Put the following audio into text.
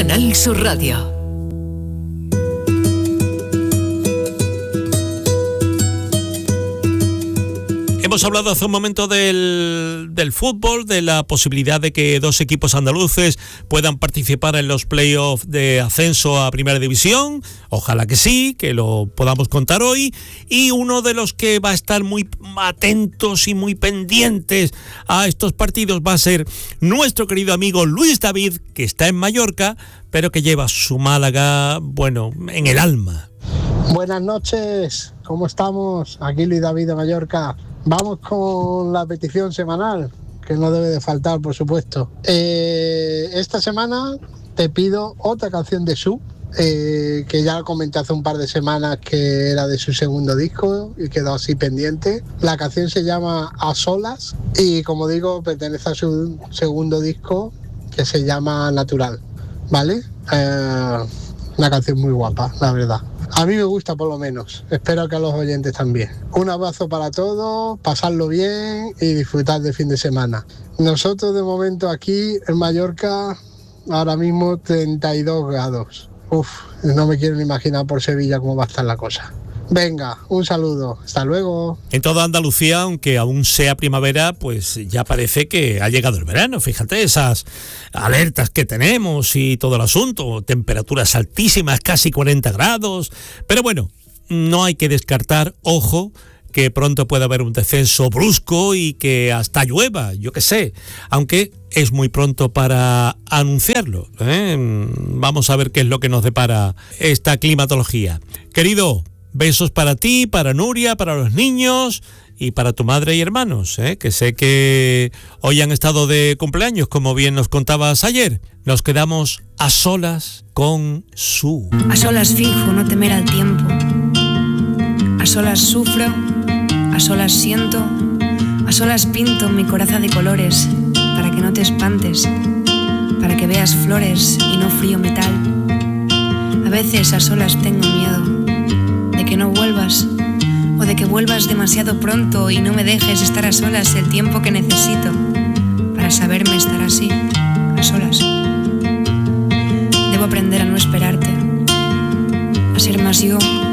Canal Sur Radio. Hemos hablado hace un momento del fútbol, de la posibilidad de que dos equipos andaluces puedan participar en los playoffs de ascenso a Primera División. Ojalá que sí, que lo podamos contar hoy. Y uno de los que va a estar muy atentos y muy pendientes a estos partidos va a ser nuestro querido amigo Luis David, que está en Mallorca, pero que lleva su Málaga, bueno, en el alma. Buenas noches, ¿cómo estamos? Aquí Luis David de Mallorca. Vamos con la petición semanal, que no debe de faltar, por supuesto. Esta semana te pido otra canción de Su, que ya comenté hace un par de semanas que era de su segundo disco y quedó así pendiente. La canción se llama A Solas y, como digo, pertenece a su segundo disco que se llama Natural, ¿vale? Una canción muy guapa, la verdad. A mí me gusta, por lo menos. Espero que a los oyentes también. Un abrazo para todos, pasarlo bien y disfrutar del fin de semana. Nosotros de momento aquí en Mallorca, ahora mismo 32 grados. No me quiero ni imaginar por Sevilla cómo va a estar la cosa. Venga, un saludo, hasta luego. En toda Andalucía, aunque aún sea primavera, pues ya parece que ha llegado el verano. Fíjate esas alertas que tenemos y todo el asunto, temperaturas altísimas, casi 40 grados. Pero bueno, no hay que descartar, ojo, que pronto puede haber un descenso brusco y que hasta llueva, yo qué sé, aunque es muy pronto para anunciarlo, ¿eh? Vamos a ver qué es lo que nos depara esta climatología. Querido, besos para ti, para Nuria, para los niños y para tu madre y hermanos, que sé que hoy han estado de cumpleaños, como bien nos contabas ayer. Nos quedamos a solas con Su. A solas fijo no temer al tiempo. A solas sufro, a solas siento, a solas pinto mi coraza de colores para que no te espantes, para que veas flores y no frío metal. A veces a solas tengo miedo de que no vuelvas, o de que vuelvas demasiado pronto y no me dejes estar a solas el tiempo que necesito para saberme estar así, a solas. Debo aprender a no esperarte, a ser más yo